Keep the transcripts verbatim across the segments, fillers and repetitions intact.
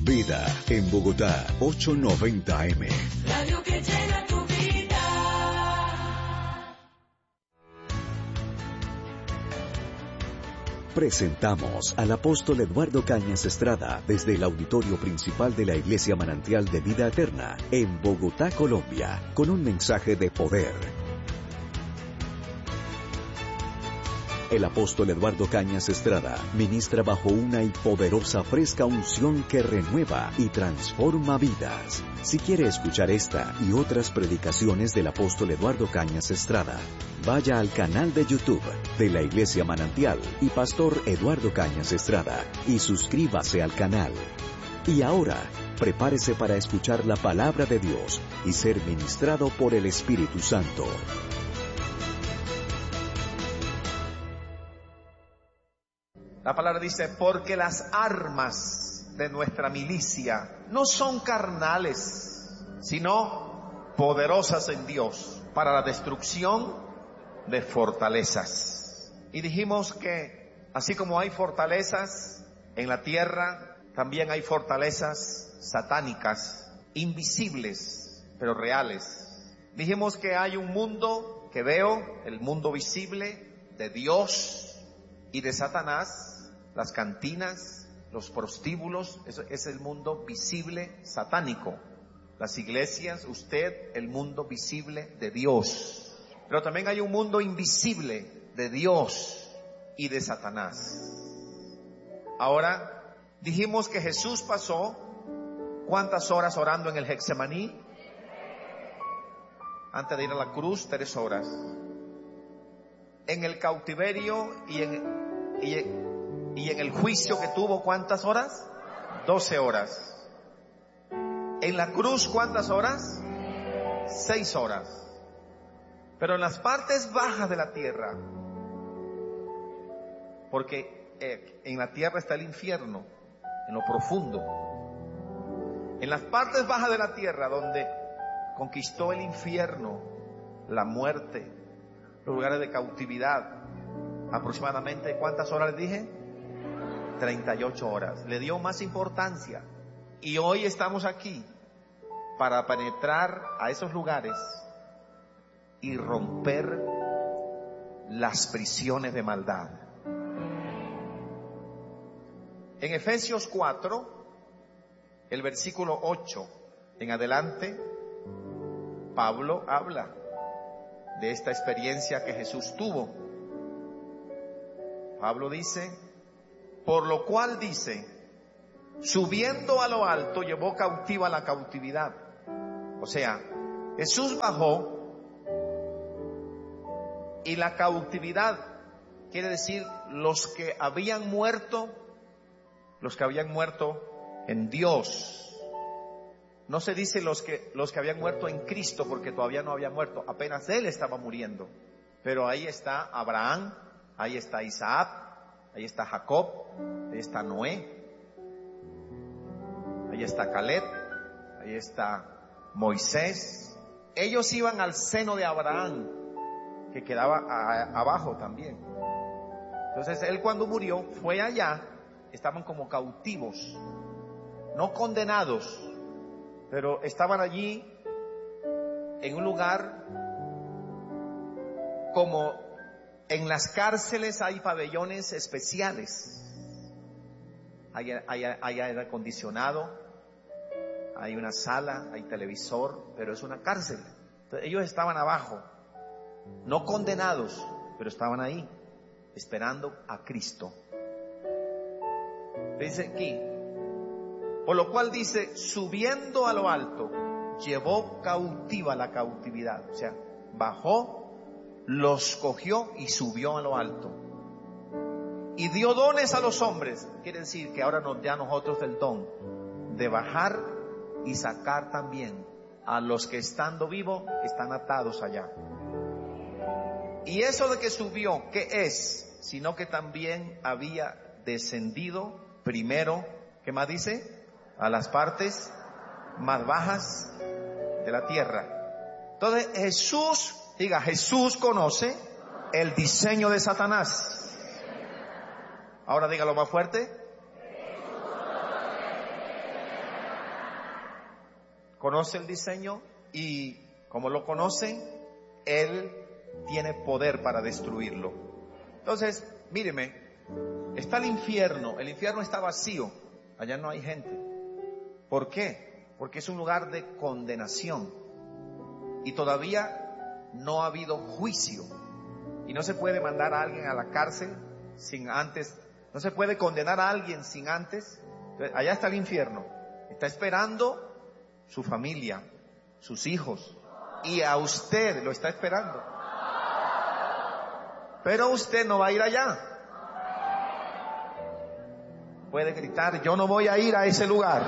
Vida en Bogotá, ochocientos noventa A M. Radio que llena tu vida. Presentamos al apóstol Eduardo Cañas Estrada desde el auditorio principal de la Iglesia Manantial de Vida Eterna en Bogotá, Colombia, con un mensaje de poder. El apóstol Eduardo Cañas Estrada ministra bajo una y poderosa fresca unción que renueva y transforma vidas. Si quiere escuchar esta y otras predicaciones del apóstol Eduardo Cañas Estrada, vaya al canal de YouTube de la Iglesia Manantial y Pastor Eduardo Cañas Estrada y suscríbase al canal. Y ahora, prepárese para escuchar la palabra de Dios y ser ministrado por el Espíritu Santo. La palabra dice, porque las armas de nuestra milicia no son carnales, sino poderosas en Dios para la destrucción de fortalezas. Y dijimos que así como hay fortalezas en la tierra, también hay fortalezas satánicas, invisibles, pero reales. Dijimos que hay un mundo que veo, el mundo visible de Dios y de Satanás. Las cantinas, los prostíbulos, eso es el mundo visible satánico. Las iglesias, usted, el mundo visible de Dios. Pero también hay un mundo invisible de Dios y de Satanás. Ahora, dijimos que Jesús pasó ¿cuántas horas orando en el Getsemaní? Antes de ir a la cruz, tres horas. En el cautiverio y en... Y en Y en el juicio que tuvo, ¿cuántas horas? Doce horas. En la cruz, ¿cuántas horas? Seis horas. Pero en las partes bajas de la tierra, porque eh, en la tierra está el infierno, en lo profundo. En las partes bajas de la tierra, donde conquistó el infierno, la muerte, los lugares de cautividad, aproximadamente, ¿cuántas horas le dije? treinta y ocho horas. Le dio más importancia. Y hoy estamos aquí para penetrar a esos lugares y romper las prisiones de maldad. En Efesios cuatro, el versículo ocho en adelante, Pablo habla de esta experiencia que Jesús tuvo. Pablo dice, por lo cual dice, subiendo a lo alto llevó cautiva la cautividad. O sea, Jesús bajó y la cautividad quiere decir los que habían muerto, los que habían muerto en Dios. No se dice los que, los que habían muerto en Cristo, porque todavía no había muerto, apenas Él estaba muriendo. Pero ahí está Abraham, ahí está Isaac, ahí está Jacob, ahí está Noé, ahí está Caleb, ahí está Moisés. Ellos iban al seno de Abraham, que quedaba a, abajo también. Entonces él cuando murió fue allá, estaban como cautivos, no condenados, pero estaban allí en un lugar como en las cárceles hay pabellones especiales. Hay, hay, hay aire acondicionado, hay una sala, hay televisor, pero es una cárcel. Entonces, ellos estaban abajo, no condenados, pero estaban ahí, esperando a Cristo. Dice aquí, por lo cual dice, subiendo a lo alto, llevó cautiva la cautividad. O sea, bajó, los cogió y subió a lo alto. Y dio dones a los hombres. Quiere decir que ahora nos da a nosotros el don de bajar y sacar también a los que estando vivos están atados allá. Y eso de que subió, ¿qué es? Sino que también había descendido primero, ¿qué más dice? A las partes más bajas de la tierra. Entonces Jesús, diga, Jesús conoce el diseño de Satanás. Ahora dígalo más fuerte. conoce el diseño y como lo conoce, Él tiene poder para destruirlo. Entonces, míreme, está el infierno, el infierno está vacío, allá no hay gente. ¿Por qué? Porque es un lugar de condenación y todavía no ha habido juicio y no se puede mandar a alguien a la cárcel sin antes, no se puede condenar a alguien sin antes. Allá está el infierno, está esperando su familia, sus hijos, y a usted lo está esperando. Pero usted no va a ir allá. Puede gritar, yo no voy a ir a ese lugar.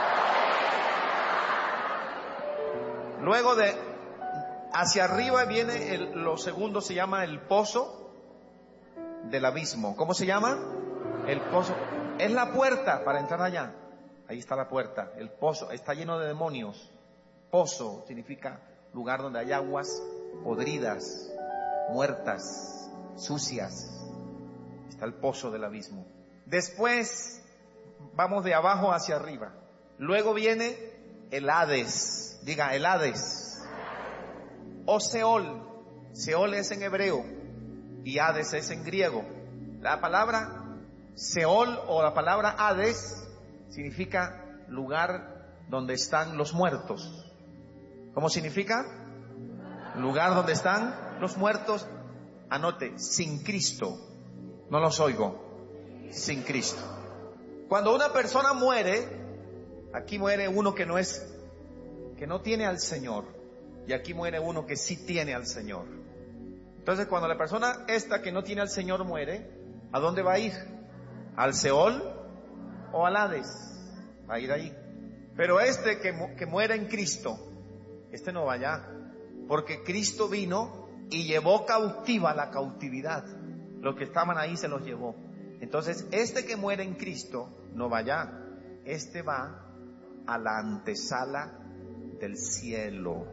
Luego de, hacia arriba viene el, lo segundo se llama el pozo del abismo. ¿Cómo se llama? El pozo. Es la puerta para entrar allá. Ahí está la puerta. El pozo está lleno de demonios. Pozo significa lugar donde hay aguas podridas, muertas, sucias. Está el pozo del abismo. Después vamos de abajo hacia arriba. Luego viene el Hades. Diga, el Hades. O Seol. Seol es en hebreo y Hades es en griego. La palabra Seol o la palabra Hades significa lugar donde están los muertos. ¿Cómo significa? Lugar donde están los muertos. Anote, sin Cristo. No los oigo. Sin Cristo. Cuando una persona muere, aquí muere uno que no es, que no tiene al Señor, y aquí muere uno que sí tiene al Señor. Entonces, cuando la persona esta que no tiene al Señor muere, ¿a dónde va a ir? ¿Al Seol o al Hades? Va a ir ahí. Pero este que, mu- que muere en Cristo, este no va allá, porque Cristo vino y llevó cautiva la cautividad. Los que estaban ahí se los llevó. Entonces, este que muere en Cristo no va allá. Este va a la antesala del cielo.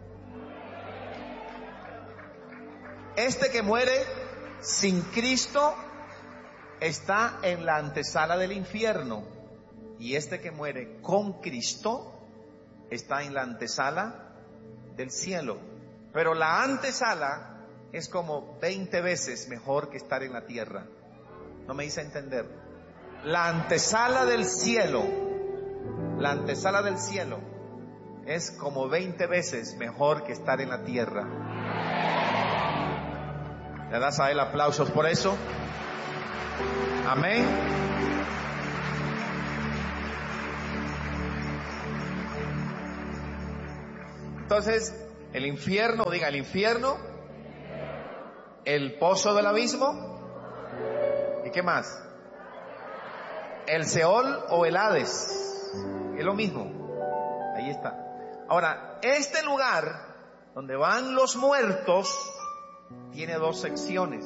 Este que muere sin Cristo está en la antesala del infierno. Y este que muere con Cristo está en la antesala del cielo. Pero la antesala es como veinte veces mejor que estar en la tierra. No me hice entender. La antesala del cielo, la antesala del cielo es como veinte veces mejor que estar en la tierra. ¿Le das a él aplausos por eso? Amén. Entonces, el infierno, diga el infierno, el pozo del abismo, ¿y qué más? El Seol o el Hades, es lo mismo. Ahí está. Ahora, este lugar donde van los muertos tiene dos secciones.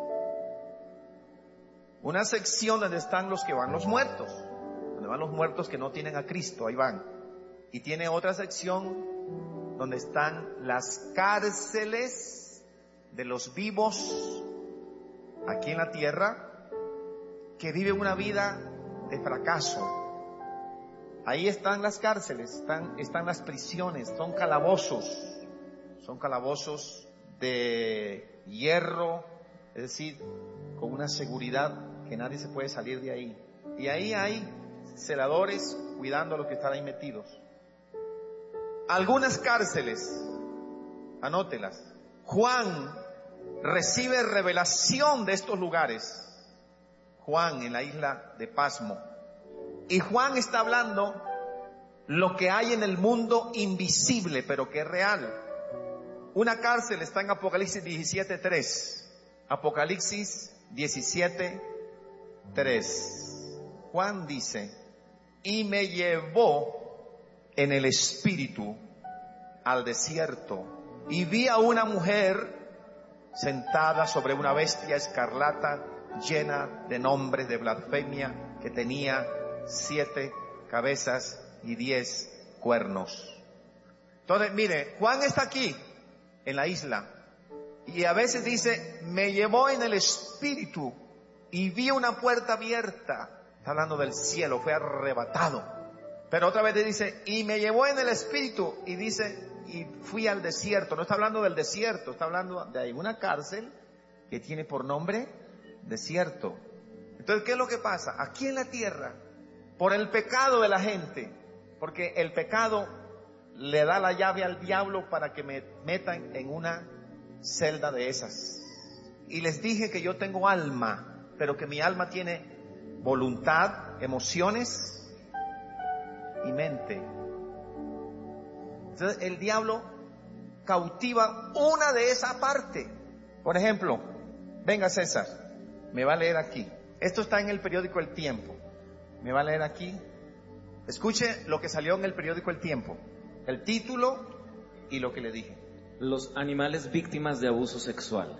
Una sección donde están los que van los muertos, donde van los muertos que no tienen a Cristo, ahí van. Y tiene otra sección donde están las cárceles de los vivos aquí en la tierra que viven una vida de fracaso. Ahí están las cárceles, están, están las prisiones, son calabozos, son calabozos de hierro, es decir, con una seguridad que nadie se puede salir de ahí. Y ahí hay celadores cuidando a los que están ahí metidos. Algunas cárceles, anótelas. Juan recibe revelación de estos lugares. Juan en la isla de Pasmo. Y Juan está hablando lo que hay en el mundo invisible, pero que es real. Una cárcel está en Apocalipsis diecisiete tres. Apocalipsis diecisiete tres. Juan dice, y me llevó en el espíritu al desierto, y vi a una mujer sentada sobre una bestia escarlata llena de nombres de blasfemia, que tenía siete cabezas y diez cuernos. Entonces, mire, Juan está aquí en la isla y a veces dice, me llevó en el espíritu y vi una puerta abierta. Está hablando del cielo, fue arrebatado. Pero otra vez dice, y me llevó en el espíritu, y dice, y fui al desierto. No está hablando del desierto, está hablando de una cárcel que tiene por nombre desierto. Entonces, ¿qué es lo que pasa? Aquí en la tierra, por el pecado de la gente, porque el pecado le da la llave al diablo para que me metan en una celda de esas. Y les dije que yo tengo alma, pero que mi alma tiene voluntad, emociones y mente. Entonces el diablo cautiva una de esa parte. Por ejemplo, venga César, me va a leer aquí. Esto está en el periódico El Tiempo. Me va a leer aquí. Escuche lo que salió en el periódico El Tiempo. El título y lo que le dije. Los animales víctimas de abuso sexual.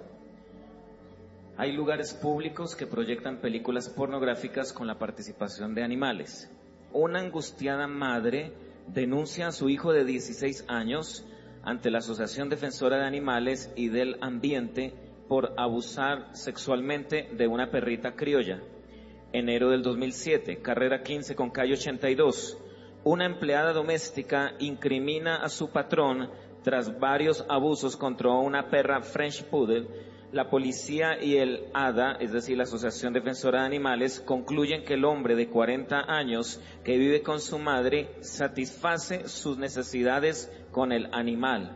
Hay lugares públicos que proyectan películas pornográficas con la participación de animales. Una angustiada madre denuncia a su hijo de dieciséis años ante la Asociación Defensora de Animales y del Ambiente por abusar sexualmente de una perrita criolla. Enero del dos mil siete, carrera quince con calle ochenta y dos. Una empleada doméstica incrimina a su patrón tras varios abusos contra una perra French Poodle. La policía y el A D A, es decir, la Asociación Defensora de Animales, concluyen que el hombre de cuarenta años que vive con su madre satisface sus necesidades con el animal.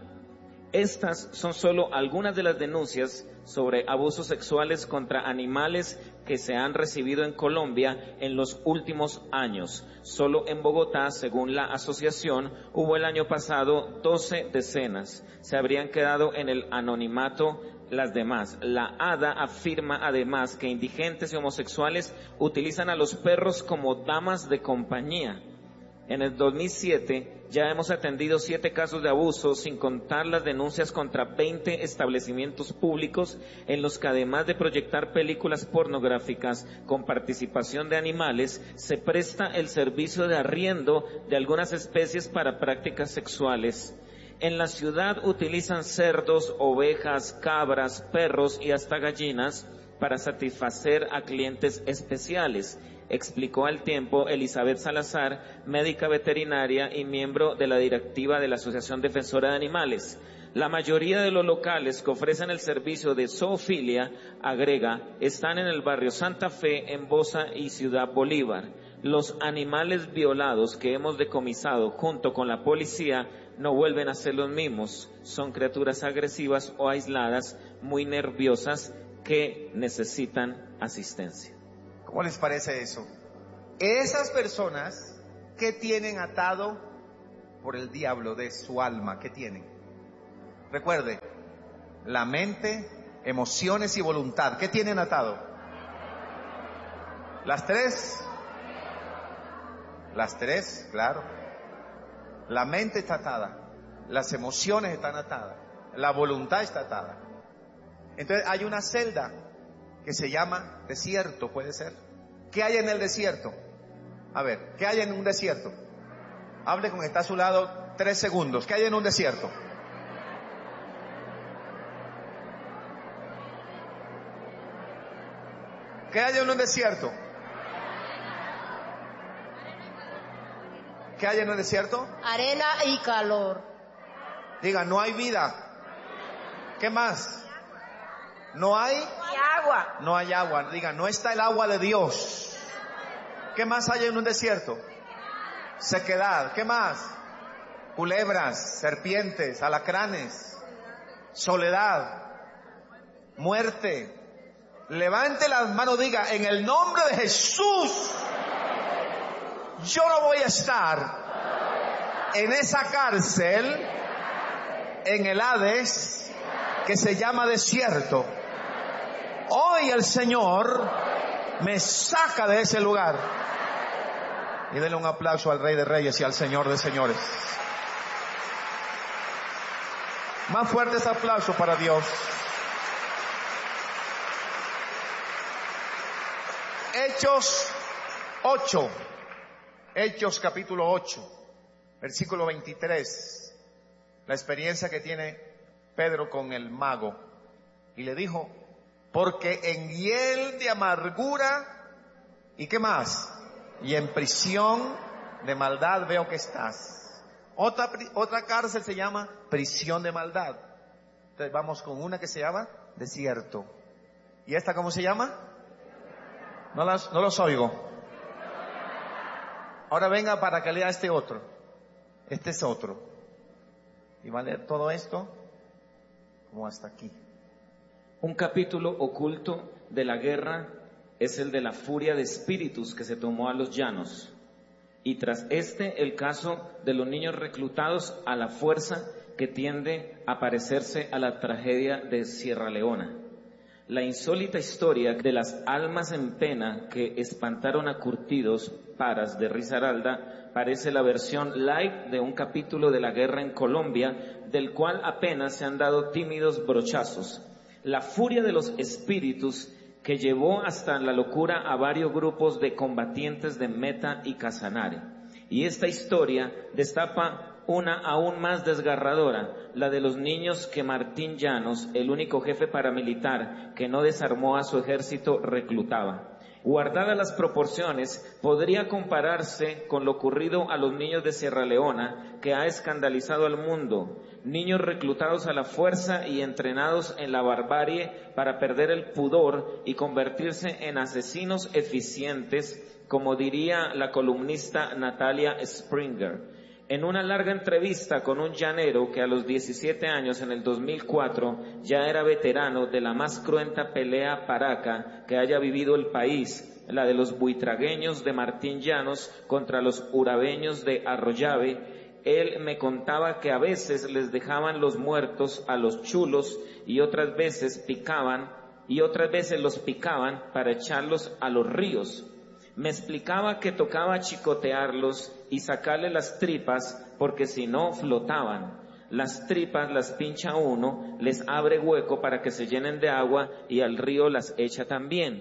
Estas son solo algunas de las denuncias sobre abusos sexuales contra animales que se han recibido en Colombia en los últimos años. Solo en Bogotá, según la asociación, hubo el año pasado doce decenas. Se habrían quedado en el anonimato las demás. La A D A afirma además que indigentes y homosexuales utilizan a los perros como damas de compañía. En el dos mil siete ya hemos atendido siete casos de abuso, sin contar las denuncias contra veinte establecimientos públicos en los que, además de proyectar películas pornográficas con participación de animales, se presta el servicio de arriendo de algunas especies para prácticas sexuales. En la ciudad utilizan cerdos, ovejas, cabras, perros y hasta gallinas para satisfacer a clientes especiales, explicó al Tiempo Elizabeth Salazar, médica veterinaria y miembro de la directiva de la Asociación Defensora de Animales. La mayoría de los locales que ofrecen el servicio de zoofilia, agrega, están en el barrio Santa Fe, en Bosa y Ciudad Bolívar. Los animales violados que hemos decomisado junto con la policía no vuelven a ser los mismos. Son criaturas agresivas o aisladas, muy nerviosas, que necesitan asistencia. ¿Cómo les parece eso? Esas personas que tienen atado por el diablo de su alma, ¿qué tienen? Recuerde, la mente, emociones y voluntad, ¿qué tienen atado? Las tres. Las tres, claro. La mente está atada, las emociones están atadas, la voluntad está atada. Entonces hay una celda que se llama desierto, puede ser. ¿Qué hay en el desierto? A ver, ¿qué hay en un desierto? Hable con el que está a su lado tres segundos. ¿Qué hay en un desierto? ¿Qué hay en un desierto? ¿Qué hay en el desierto? Arena y calor. Diga, no hay vida. ¿Qué más? No hay Y agua. No hay agua. Diga, no está el agua de Dios. ¿Qué más hay en un desierto? Sequedad. ¿Qué más? Culebras, serpientes, alacranes, soledad, muerte. Levante las manos, diga, en el nombre de Jesús, yo no voy a estar en esa cárcel, en el Hades, que se llama desierto. Hoy el Señor me saca de ese lugar. Y denle un aplauso al Rey de Reyes y al Señor de Señores. Más fuerte ese aplauso para Dios. Hechos ocho. Hechos capítulo ocho, versículo veintitrés. La experiencia que tiene Pedro con el mago. Y le dijo, porque en hiel de amargura, ¿y qué más? Y en prisión de maldad veo que estás. Otra, otra cárcel se llama prisión de maldad. Entonces vamos con una que se llama desierto. ¿Y esta cómo se llama? No, las, no los oigo. Ahora venga para que lea este otro. Este es otro. Y va a leer todo esto como hasta aquí. Un capítulo oculto de la guerra es el de la furia de espíritus que se tomó a los llanos. Y tras este, el caso de los niños reclutados a la fuerza que tiende a parecerse a la tragedia de Sierra Leona. La insólita historia de las almas en pena que espantaron a curtidos paras de Risaralda parece la versión light de un capítulo de la guerra en Colombia, del cual apenas se han dado tímidos brochazos. La furia de los espíritus que llevó hasta la locura a varios grupos de combatientes de Meta y Casanare. Y esta historia destapa una aún más desgarradora, la de los niños que Martín Llanos, el único jefe paramilitar que no desarmó a su ejército, reclutaba. Guardadas las proporciones, podría compararse con lo ocurrido a los niños de Sierra Leona, que ha escandalizado al mundo. Niños reclutados a la fuerza y entrenados en la barbarie para perder el pudor y convertirse en asesinos eficientes, como diría la columnista Natalia Springer. En una larga entrevista con un llanero que a los diecisiete años, en el dos mil cuatro, ya era veterano de la más cruenta pelea paraca que haya vivido el país, la de los buitragueños de Martín Llanos contra los urabeños de Arroyave, él me contaba que a veces les dejaban los muertos a los chulos y otras veces picaban, y otras veces los picaban para echarlos a los ríos. Me explicaba que tocaba chicotearlos y sacarle las tripas porque si no flotaban. Las tripas las pincha uno, les abre hueco para que se llenen de agua y al río las echa también.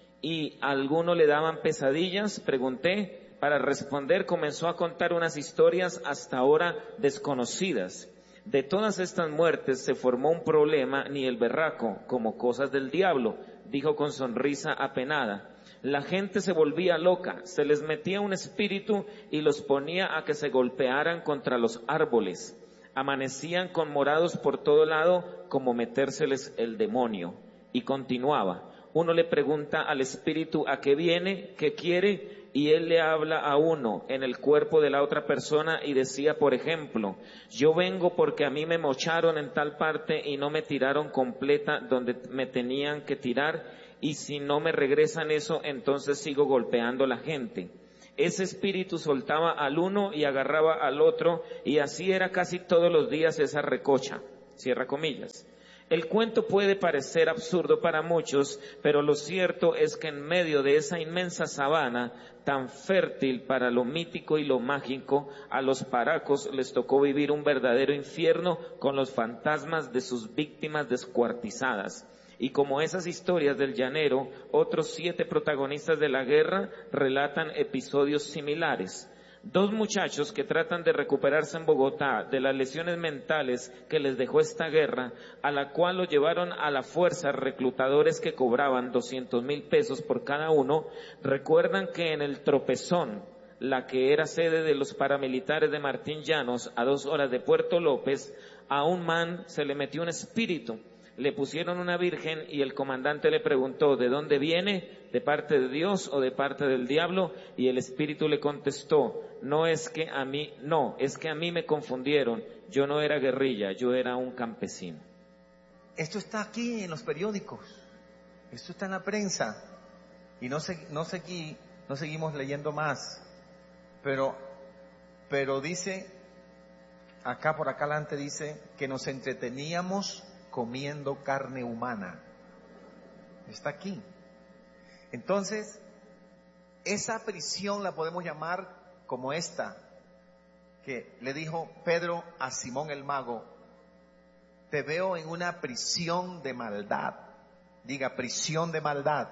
¿Y a alguno le daban pesadillas?, pregunté. Para responder comenzó a contar unas historias hasta ahora desconocidas. De todas estas muertes se formó un problema ni el berraco, como cosas del diablo, dijo con sonrisa apenada. La gente se volvía loca, se les metía un espíritu y los ponía a que se golpearan contra los árboles. Amanecían conmorados por todo lado como metérseles el demonio. Y continuaba. Uno le pregunta al espíritu a qué viene, qué quiere, y él le habla a uno en el cuerpo de la otra persona y decía, por ejemplo, yo vengo porque a mí me mocharon en tal parte y no me tiraron completa donde me tenían que tirar, y si no me regresan eso, entonces sigo golpeando a la gente. Ese espíritu soltaba al uno y agarraba al otro, y así era casi todos los días esa recocha. Cierra comillas. El cuento puede parecer absurdo para muchos, pero lo cierto es que en medio de esa inmensa sabana, tan fértil para lo mítico y lo mágico, a los paracos les tocó vivir un verdadero infierno con los fantasmas de sus víctimas descuartizadas. Y como esas historias del llanero, otros siete protagonistas de la guerra relatan episodios similares. Dos muchachos que tratan de recuperarse en Bogotá de las lesiones mentales que les dejó esta guerra, a la cual lo llevaron a la fuerza reclutadores que cobraban doscientos mil pesos por cada uno, recuerdan que en el Tropezón, la que era sede de los paramilitares de Martín Llanos, a dos horas de Puerto López, a un man se le metió un espíritu. Le pusieron una virgen y el comandante le preguntó, ¿de dónde viene? ¿De parte de Dios o de parte del diablo? Y el espíritu le contestó, no es que a mí, no, es que a mí me confundieron. Yo no era guerrilla, yo era un campesino. Esto está aquí en los periódicos. Esto está en la prensa. Y no, se, no, seguí, no seguimos leyendo más. Pero, pero dice, acá por acá adelante dice que nos entreteníamos comiendo carne humana. Está aquí. Entonces, esa prisión la podemos llamar como esta, que le dijo Pedro a Simón el mago, te veo en una prisión de maldad. Diga, prisión de maldad.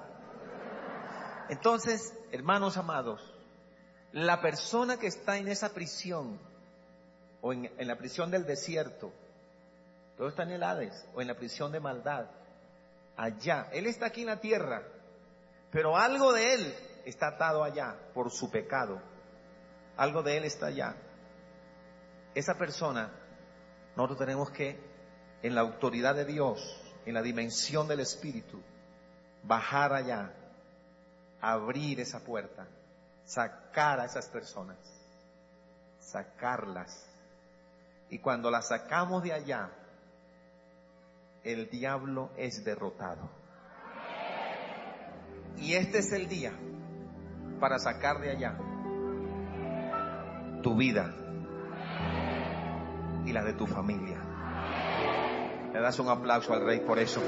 Entonces, hermanos amados, la persona que está en esa prisión, o en, en la prisión del desierto, todo está en el Hades, o en la prisión de maldad, allá. Él está aquí en la tierra, pero algo de él está atado allá por su pecado. algo de Él está allá. Esa persona, nosotros tenemos que, en la autoridad de Dios, en la dimensión del Espíritu, bajar allá, abrir esa puerta, sacar a esas personas, sacarlas. Y cuando las sacamos de allá, el diablo es derrotado. Y este es el día para sacar de allá tu vida y la de tu familia. Le das un aplauso al Rey por eso.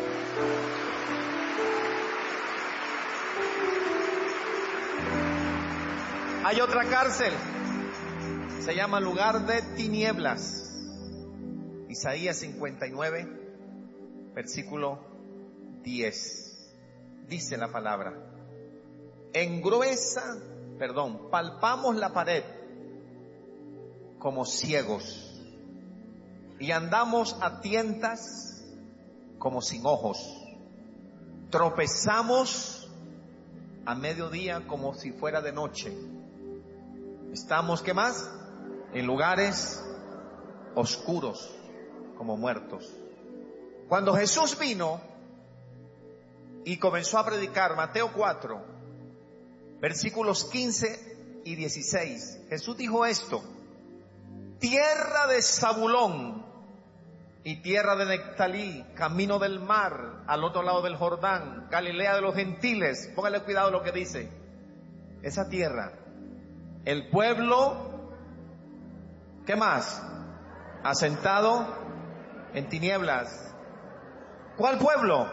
Hay otra cárcel, se llama lugar de tinieblas. Isaías cincuenta y nueve, versículo diez. Dice la palabra: engruesa, perdón, palpamos la pared como ciegos y andamos a tientas como sin ojos. Tropezamos a mediodía como si fuera de noche. Estamos, ¿qué más? En lugares oscuros como muertos. Cuando Jesús vino y comenzó a predicar, Mateo cuatro, versículos quince y dieciséis, Jesús dijo esto: tierra de Zabulón y tierra de Neftalí, camino del mar, al otro lado del Jordán, Galilea de los gentiles. Póngale cuidado lo que dice. Esa tierra, el pueblo, ¿qué más? Asentado en tinieblas. ¿Cuál pueblo?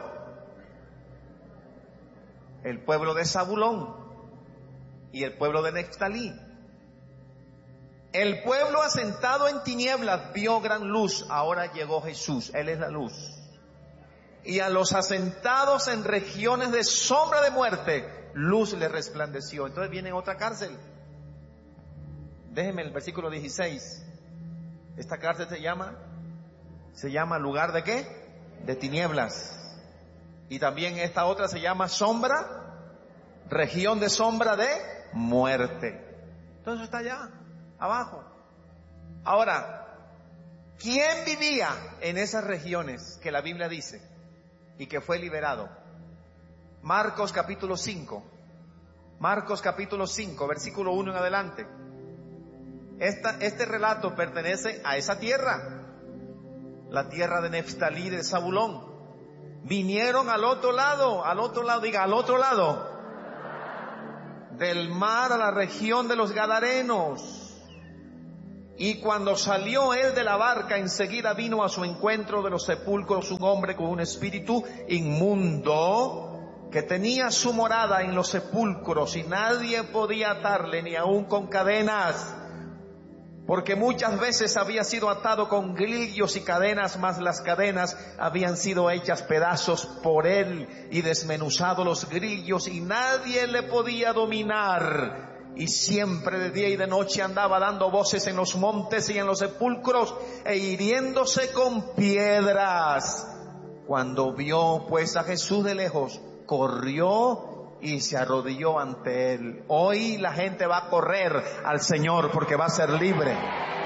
El pueblo de Zabulón y el pueblo de Neftalí. El pueblo asentado en tinieblas vio gran luz. Ahora llegó Jesús, Él es la luz. Y a los asentados en regiones de sombra de muerte, luz le resplandeció. Entonces viene otra cárcel. Déjeme el versículo dieciséis. Esta cárcel se llama, se llama lugar de ¿qué? De tinieblas. Y también esta otra se llama sombra, región de sombra de muerte. Entonces está allá, abajo. Ahora, ¿quién vivía en esas regiones que la Biblia dice y que fue liberado? Marcos capítulo cinco. Marcos capítulo cinco, versículo uno en adelante. Esta, este relato pertenece a esa tierra, la tierra de Neftalí, de Zabulón. Vinieron al otro lado, al otro lado, diga, al otro lado del mar, a la región de los Gadarenos. Y cuando salió él de la barca, enseguida vino a su encuentro de los sepulcros un hombre con un espíritu inmundo, que tenía su morada en los sepulcros, y nadie podía atarle, ni aun con cadenas, porque muchas veces había sido atado con grillos y cadenas, mas las cadenas habían sido hechas pedazos por él y desmenuzado los grillos, y nadie le podía dominar. Y siempre de día y de noche andaba dando voces en los montes y en los sepulcros, e hiriéndose con piedras. Cuando vio pues a Jesús de lejos, corrió y se arrodilló ante él. Hoy la gente va a correr al Señor porque va a ser libre.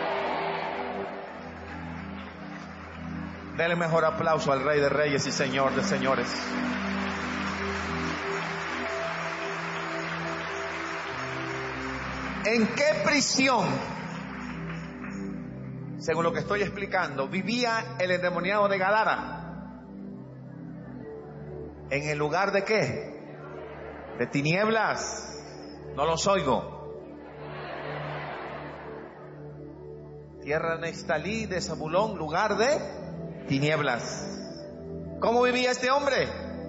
Denle mejor aplauso al Rey de Reyes y Señor de Señores. ¿En qué prisión, según lo que estoy explicando, vivía el endemoniado de Gadara? ¿En el lugar de qué? De tinieblas. No los oigo. Tierra de Neftalí, de Zabulón, lugar de tinieblas. ¿Cómo vivía este hombre?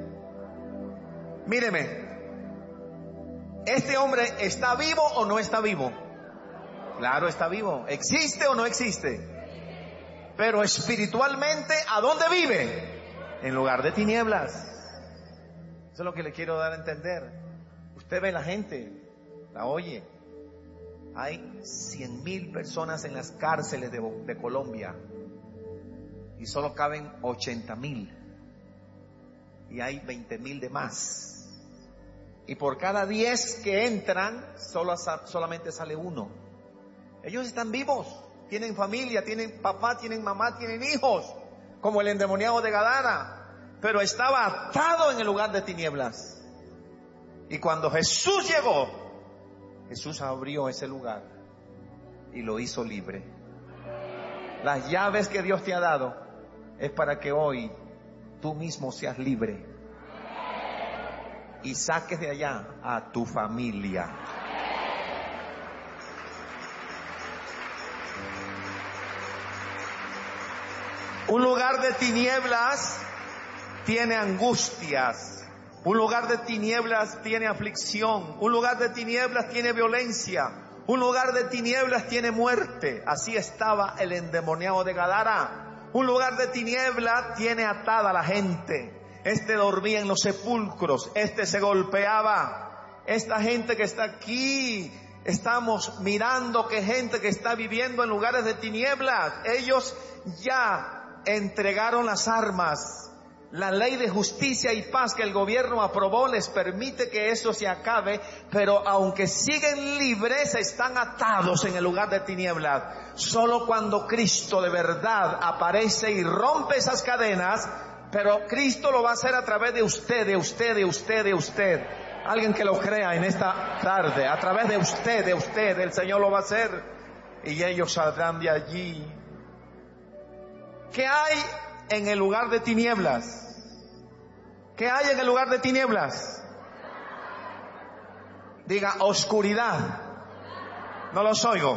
Míreme. ¿Este hombre está vivo o no está vivo? Claro, está vivo. ¿Existe o no existe? Pero espiritualmente, ¿a dónde vive? En lugar de tinieblas. Eso es lo que le quiero dar a entender. Usted ve la gente, la oye. Hay cien mil personas en las cárceles de, de Colombia y solo caben ochenta mil. Y hay veinte mil de más. Y por cada diez que entran, solo, solamente sale uno. Ellos están vivos, tienen familia, tienen papá, tienen mamá, tienen hijos, como el endemoniado de Gadara, pero estaba atado en el lugar de tinieblas. Y cuando Jesús llegó, Jesús abrió ese lugar y lo hizo libre. Las llaves que Dios te ha dado es para que hoy tú mismo seas libre y saques de allá a tu familia. Un lugar de tinieblas tiene angustias. Un lugar de tinieblas tiene aflicción. Un lugar de tinieblas tiene violencia. Un lugar de tinieblas tiene muerte. Así estaba el endemoniado de Gadara. Un lugar de tinieblas tiene atada a la gente. Este dormía en los sepulcros. Este se golpeaba. Esta gente que está aquí, estamos mirando que gente que está viviendo en lugares de tinieblas, ellos ya entregaron las armas. La ley de justicia y paz que el gobierno aprobó les permite que eso se acabe, pero aunque siguen libres, están atados en el lugar de tinieblas. Solo cuando Cristo de verdad aparece y rompe esas cadenas, pero Cristo lo va a hacer a través de usted, de usted, de usted, de usted. Alguien que lo crea en esta tarde, a través de usted, de usted, el Señor lo va a hacer y ellos saldrán de allí. ¿Qué hay en el lugar de tinieblas? ¿Qué hay en el lugar de tinieblas? Diga, oscuridad. No los oigo.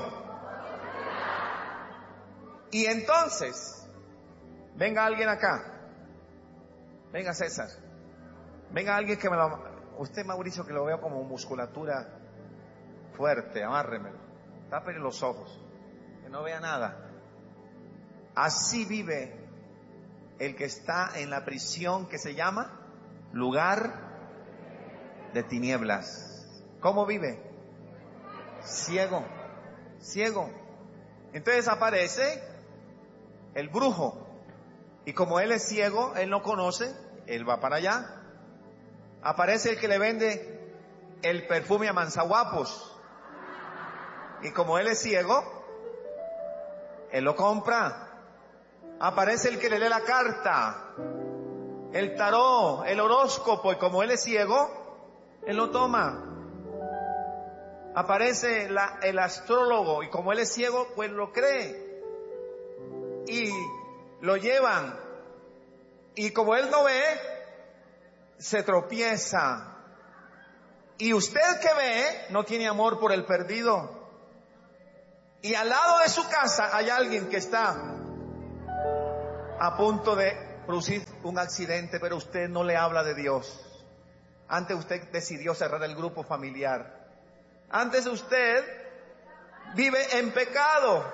Y entonces, venga alguien acá. Venga César. Venga alguien que me lo... Usted, Mauricio, que lo veo como musculatura fuerte, amárremelo. Tápele los ojos, que no vea nada. Así vive el que está en la prisión que se llama lugar de tinieblas. ¿Cómo vive? Ciego, ciego. Entonces aparece el brujo. Y como él es ciego, él no conoce, él va para allá. Aparece el que le vende el perfume a manzaguapos. Y como él es ciego, él lo compra. Aparece el que le lee la carta, el tarot, el horóscopo, y como él es ciego, él lo toma. Aparece la, el astrólogo, y como él es ciego, pues lo cree. Y lo llevan. Y como él no ve, se tropieza. Y usted que ve, no tiene amor por el perdido. Y al lado de su casa hay alguien que está a punto de producir un accidente, pero usted no le habla de Dios. Antes usted decidió cerrar el grupo familiar. Antes usted vive en pecado.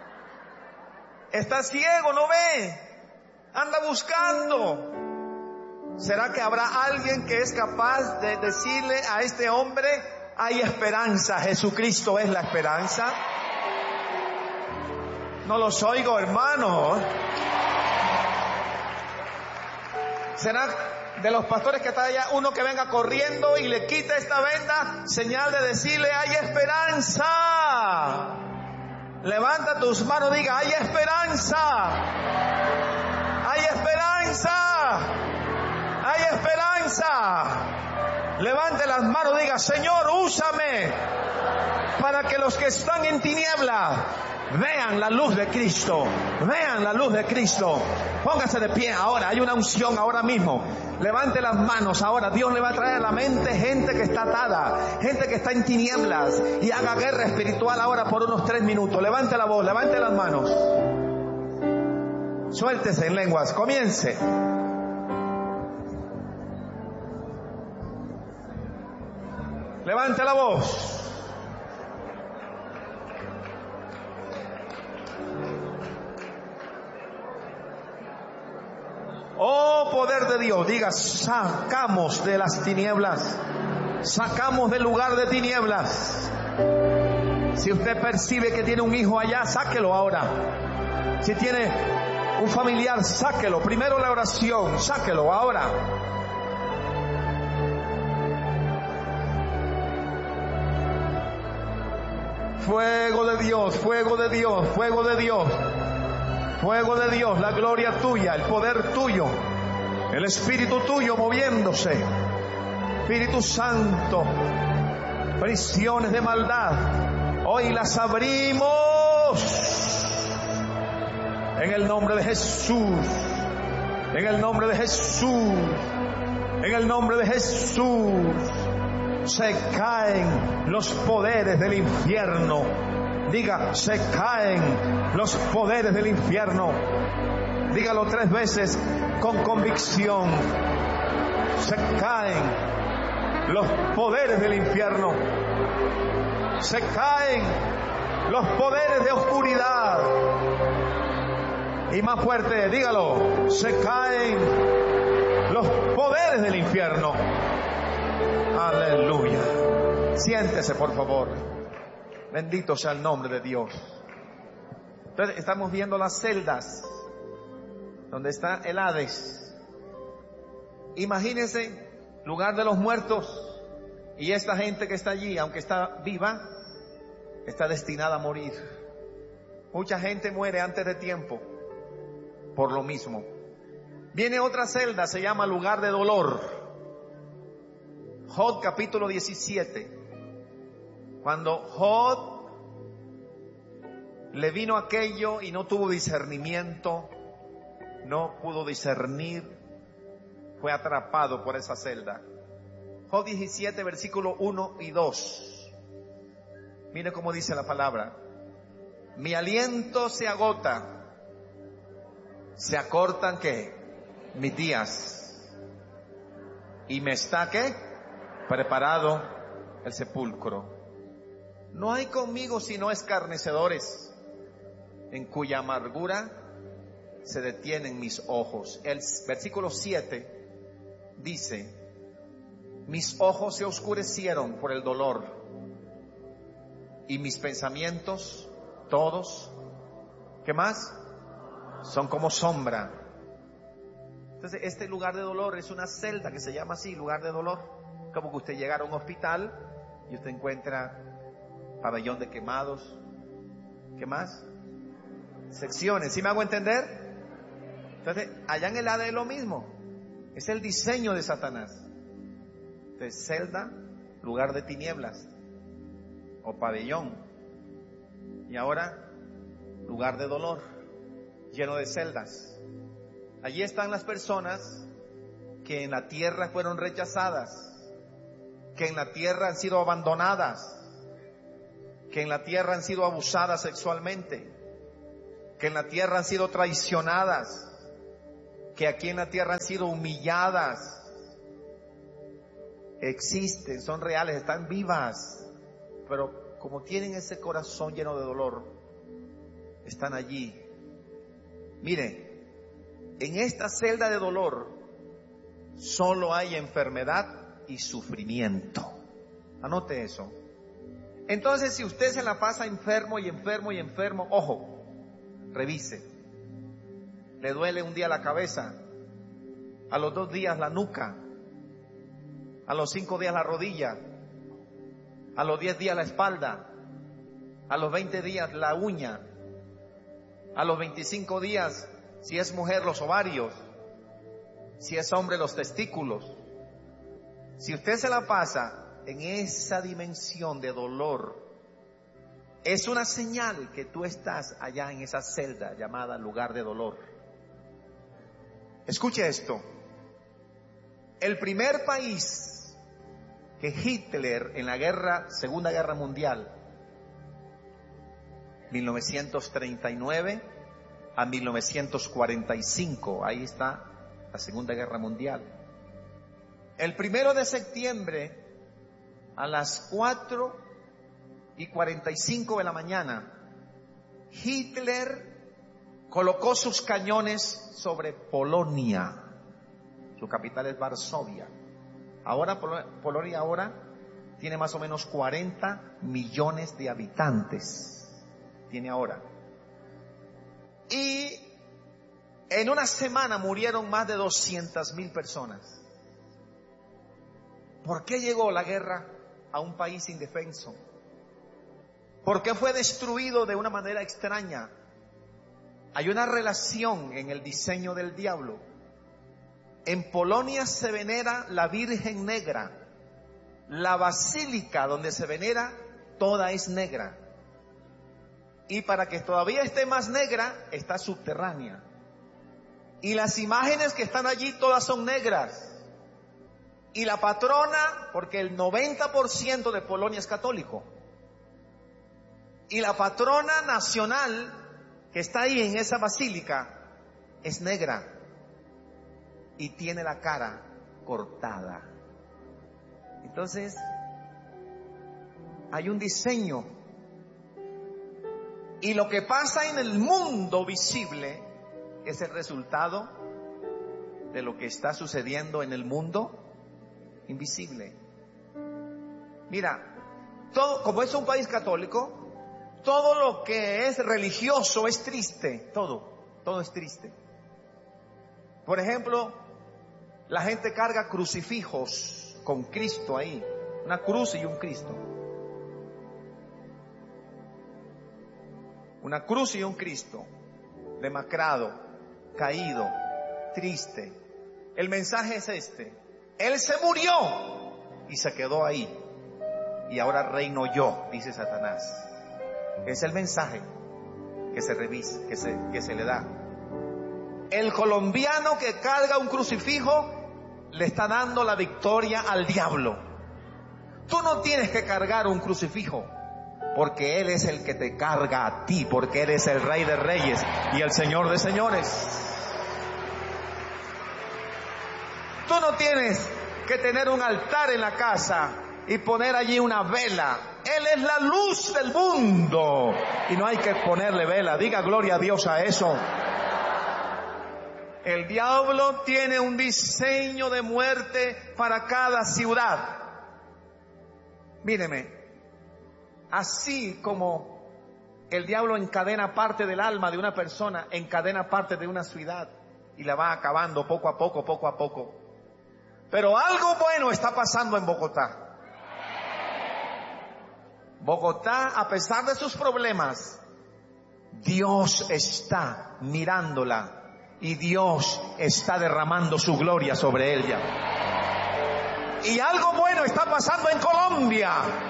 Está ciego, no ve. Anda buscando. ¿Será que habrá alguien que es capaz de decirle a este hombre, hay esperanza, Jesucristo es la esperanza? No los oigo, hermano. ¿Será de los pastores que está allá uno que venga corriendo y le quita esta venda, señal de decirle, hay esperanza? Levanta tus manos, diga, hay esperanza. Hay esperanza. Hay esperanza. Levante las manos, diga, Señor, úsame para que los que están en tinieblas vean la luz de Cristo. Vean la luz de Cristo. Póngase de pie ahora. Hay una unción ahora mismo. Levante las manos ahora. Dios le va a traer a la mente gente que está atada, gente que está en tinieblas, y haga guerra espiritual ahora por unos tres minutos. Levante la voz, levante las manos. Suéltese en lenguas. Comience. Levante la voz. Oh poder de Dios, diga, sacamos de las tinieblas, sacamos del lugar de tinieblas. Si usted percibe que tiene un hijo allá, sáquelo ahora. Si tiene un familiar, sáquelo. Primero la oración, sáquelo ahora. Fuego de Dios, fuego de Dios, fuego de Dios. Fuego de Dios, la gloria tuya, el poder tuyo, el espíritu tuyo moviéndose. Espíritu Santo, prisiones de maldad, hoy las abrimos en el nombre de Jesús, en el nombre de Jesús, en el nombre de Jesús. Se caen los poderes del infierno. Diga, se caen los poderes del infierno. Dígalo tres veces con convicción. Se caen los poderes del infierno. Se caen los poderes de oscuridad. Y más fuerte, dígalo. Se caen los poderes del infierno. Aleluya. Siéntese, por favor. Bendito sea el nombre de Dios. Entonces estamos viendo las celdas donde está el Hades. Imagínense, lugar de los muertos, y esta gente que está allí, aunque está viva, está destinada a morir. Mucha gente muere antes de tiempo por lo mismo. Viene otra celda, se llama lugar de dolor. Job capítulo diecisiete. Cuando Job le vino aquello y no tuvo discernimiento, no pudo discernir, fue atrapado por esa celda. Job diecisiete, versículo uno y dos. Mire cómo dice la palabra. Mi aliento se agota, se acortan ¿qué? Mis días, y me está ¿qué? Preparado el sepulcro. No hay conmigo sino escarnecedores, en cuya amargura se detienen mis ojos. El versículo siete dice, mis ojos se oscurecieron por el dolor, y mis pensamientos todos, ¿qué más? Son como sombra. Entonces este lugar de dolor es una celda que se llama así, lugar de dolor. Como que usted llegara a un hospital y usted encuentra pabellón de quemados, ¿qué más? Secciones, ¿sí me hago entender? Entonces, allá en el Hades es lo mismo, es el diseño de Satanás. Entonces, celda, lugar de tinieblas, o pabellón, y ahora, lugar de dolor, lleno de celdas. Allí están las personas que en la tierra fueron rechazadas, que en la tierra han sido abandonadas, que en la tierra han sido abusadas sexualmente, que en la tierra han sido traicionadas, que aquí en la tierra han sido humilladas. Existen, son reales, están vivas, pero como tienen ese corazón lleno de dolor, están allí. Mire, en esta celda de dolor solo hay enfermedad y sufrimiento. Anote eso. Entonces, si usted se la pasa enfermo y enfermo y enfermo, ojo, revise. Le duele un día la cabeza, a los dos días la nuca, a los cinco días la rodilla, a los diez días la espalda, a los veinte días la uña, a los veinticinco días, si es mujer, los ovarios, si es hombre, los testículos. Si usted se la pasa en esa dimensión de dolor, es una señal que tú estás allá en esa celda llamada lugar de dolor. Escuche esto. El primer país que Hitler en la guerra, Segunda Guerra Mundial, mil novecientos treinta y nueve a mil novecientos cuarenta y cinco, ahí está la Segunda Guerra Mundial. El primero de septiembre a las cuatro y cuarenta y cinco de la mañana, Hitler colocó sus cañones sobre Polonia. Su capital es Varsovia. Ahora Polonia ahora tiene más o menos cuarenta millones de habitantes. Tiene ahora. Y en una semana murieron más de doscientas mil personas. ¿Por qué llegó la guerra a un país indefenso? ¿Por qué fue destruido de una manera extraña? Hay una relación en el diseño del diablo. En Polonia se venera la Virgen Negra. La basílica donde se venera, toda es negra. Y para que todavía esté más negra, está subterránea. Y las imágenes que están allí, todas son negras. Y la patrona, porque el noventa por ciento de Polonia es católico. Y la patrona nacional que está ahí en esa basílica es negra y tiene la cara cortada. Entonces, hay un diseño. Y lo que pasa en el mundo visible es el resultado de lo que está sucediendo en el mundo invisible. Mira, todo, como es un país católico, todo lo que es religioso es triste, todo, todo es triste. Por ejemplo, la gente carga crucifijos con Cristo ahí, una cruz y un Cristo. Una cruz y un Cristo, demacrado, caído, triste. El mensaje es este: Él se murió y se quedó ahí, y ahora reino yo, dice Satanás. Es el mensaje que se revisa, que se, que se le da. El colombiano que carga un crucifijo le está dando la victoria al diablo. Tú no tienes que cargar un crucifijo, porque Él es el que te carga a ti, porque Él es el Rey de Reyes y el Señor de Señores. Tú no tienes que tener un altar en la casa y poner allí una vela. Él es la luz del mundo y no hay que ponerle vela. Diga gloria a Dios a eso. El diablo tiene un diseño de muerte para cada ciudad. Míreme, así como el diablo encadena parte del alma de una persona, encadena parte de una ciudad y la va acabando poco a poco, poco a poco. Pero algo bueno está pasando en Bogotá. Bogotá, a pesar de sus problemas, Dios está mirándola y Dios está derramando su gloria sobre ella. Y algo bueno está pasando en Colombia.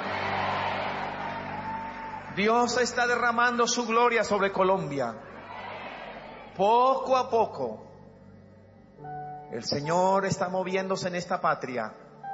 Dios está derramando su gloria sobre Colombia. Poco a poco, el Señor está moviéndose en esta patria.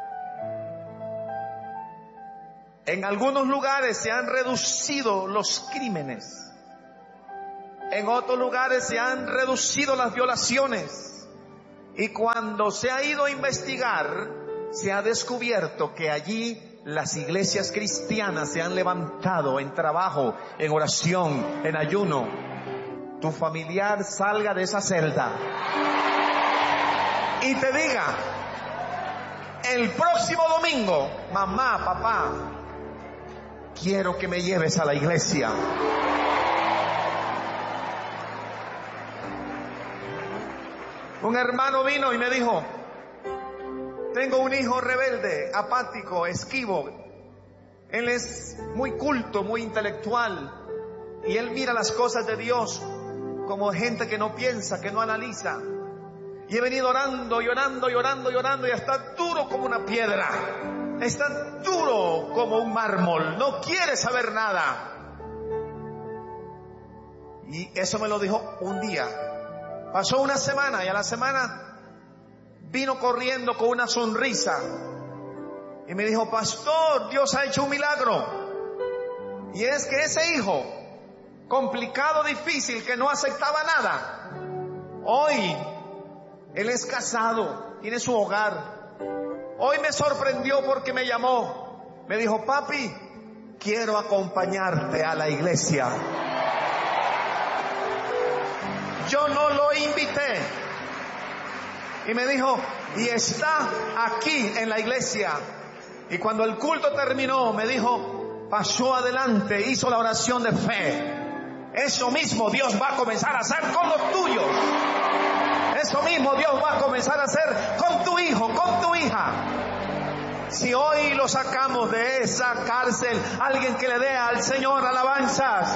En algunos lugares se han reducido los crímenes. En otros lugares se han reducido las violaciones. Y cuando se ha ido a investigar, se ha descubierto que allí las iglesias cristianas se han levantado en trabajo, en oración, en ayuno. Tu familiar salga de esa celda y te diga: el próximo domingo, mamá, papá, quiero que me lleves a la iglesia. Un hermano vino y me dijo: tengo un hijo rebelde, apático, esquivo. Él es muy culto, muy intelectual, y él mira las cosas de Dios como gente que no piensa, que no analiza. Y he venido orando, llorando, llorando, llorando, y está duro como una piedra. Está duro como un mármol, no quiere saber nada. Y eso me lo dijo un día. Pasó una semana y a la semana vino corriendo con una sonrisa y me dijo: pastor, Dios ha hecho un milagro. Y es que ese hijo complicado, difícil, que no aceptaba nada, hoy él es casado, tiene su hogar. Hoy me sorprendió porque me llamó, me dijo: papi, quiero acompañarte a la iglesia. Yo no lo invité. Y me dijo: y está aquí en la iglesia. Y cuando el culto terminó, me dijo, pasó adelante, hizo la oración de fe. Eso mismo Dios va a comenzar a hacer con los tuyos. Eso mismo Dios va a comenzar a hacer con tu hijo, con tu hija. Si hoy lo sacamos de esa cárcel, alguien que le dé al Señor alabanzas.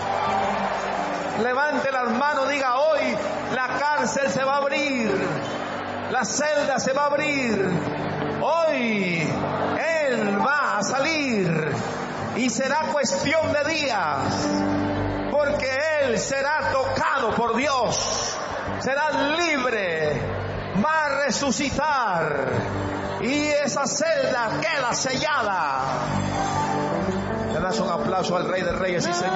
Levante las manos, diga: hoy la cárcel se va a abrir, la celda se va a abrir. Hoy Él va a salir y será cuestión de días, porque Él será tocado por Dios, será libre, va a resucitar y esa celda queda sellada. Le das un aplauso al Rey de Reyes y Señor.